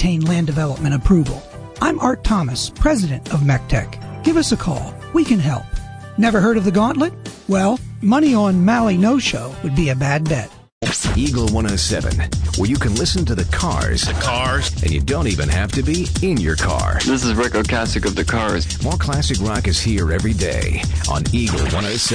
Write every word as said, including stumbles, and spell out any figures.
obtain land development approval. I'm Art Thomas, president of MECTEC. Give us a call. We can help. Never heard of the Gauntlet? Well, money on Mally No Show would be a bad bet. Eagle one oh seven, where you can listen to the Cars. The Cars. And you don't even have to be in your car. This is Rick Ocasek of the Cars. More classic rock is here every day on Eagle one oh seven.